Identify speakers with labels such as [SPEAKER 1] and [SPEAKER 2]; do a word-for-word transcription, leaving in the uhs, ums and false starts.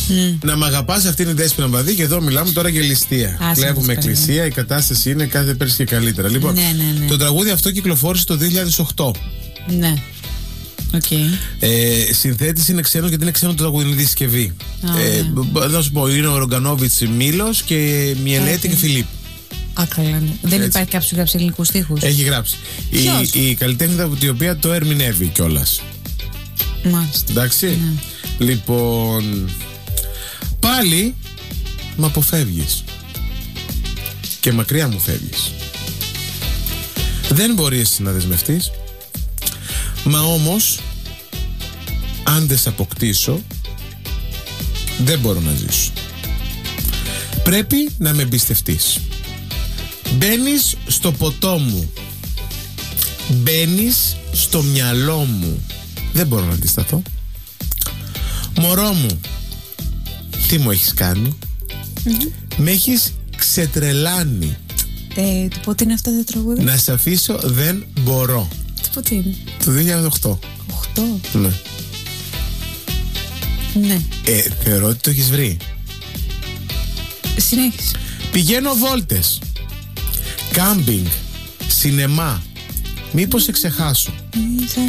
[SPEAKER 1] Mm.
[SPEAKER 2] Να μ' αγαπάς, αυτή είναι η Δέσποινα Μπαδί. Και εδώ μιλάμε τώρα για ληστεία. Κλέβουμε εκκλησία, η κατάσταση είναι κάθε πέρσι και καλύτερα. Λοιπόν,
[SPEAKER 1] ναι, ναι, ναι.
[SPEAKER 2] το τραγούδι αυτό κυκλοφόρησε το δύο χιλιάδες οκτώ.
[SPEAKER 1] Ναι. Okay.
[SPEAKER 2] Ε, συνθέτης είναι ξένος, γιατί είναι ξένο το τραγούδι, είναι δισκευή.
[SPEAKER 1] Oh,
[SPEAKER 2] ε,
[SPEAKER 1] ναι.
[SPEAKER 2] Θα σου πω, είναι ο Ρογκανόβιτς Μήλος και Μιελέτη okay. και Φιλίπ.
[SPEAKER 1] Α, καλά, ναι. Δεν Έτσι. Υπάρχει κάποιος που γράψει ελληνικούς στίχους?
[SPEAKER 2] Έχει γράψει. Η, η καλλιτέχνητα η οποία το ερμηνεύει κιόλας.
[SPEAKER 1] Μάλιστα.
[SPEAKER 2] Εντάξει. Ναι. Λοιπόν, πάλι μ' αποφεύγεις και μακριά μου φεύγεις. Δεν μπορεί εσύ να δεσμευτείς. Μα όμως, αν δεν σε αποκτήσω, δεν μπορώ να ζήσω. Πρέπει να με εμπιστευτείς. Μπαίνεις στο ποτό μου, μπαίνεις στο μυαλό μου. Δεν μπορώ να αντισταθώ. Μωρό μου, τι μου έχεις κάνει? Mm-hmm. Με έχεις ξετρελάνει.
[SPEAKER 1] Ε, το πότε είναι αυτό το τραγούδι?
[SPEAKER 2] Να σε αφήσω δεν μπορώ.
[SPEAKER 1] Το πότε είναι?
[SPEAKER 2] Το δύο χιλιάδες οκτώ.
[SPEAKER 1] οκτώ?
[SPEAKER 2] Ναι.
[SPEAKER 1] Ναι.
[SPEAKER 2] Ε, θεωρώ ότι το έχεις βρει.
[SPEAKER 1] Συνέχισε.
[SPEAKER 2] Πηγαίνω βόλτες, κάμπινγκ, σινεμά. Μήπως σε ξεχάσω?